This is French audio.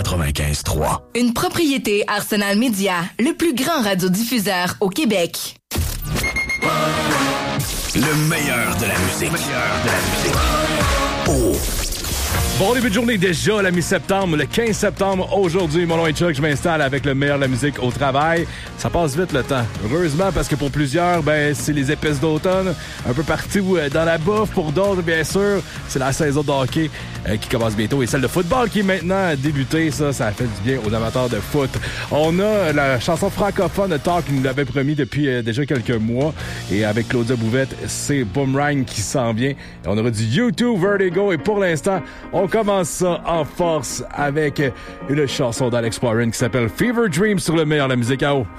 95.3. Une propriété Arsenal Média, le plus grand radiodiffuseur au Québec. Le meilleur de la musique. Oh. Bon début de journée déjà, la mi-septembre, le 15 septembre. Aujourd'hui, mon nom est Chuck, je m'installe avec le meilleur de la musique au travail. Ça passe vite le temps. Heureusement, parce que pour plusieurs, c'est les épices d'automne. Un peu partout dans la bouffe. Pour d'autres, bien sûr, c'est la saison de hockey qui commence bientôt. Et celle de football qui est maintenant débutée. Ça fait du bien aux amateurs de foot. On a la chanson francophone de Talk qui nous l'avait promis depuis déjà quelques mois. Et avec Claudia Bouvette, c'est Boomerang qui s'en vient. Et on aura du U2 Vertigo. Et pour l'instant, on commence ça en force avec une chanson d'Alex Warren qui s'appelle Fever Dream sur le meilleur de la musique à eau.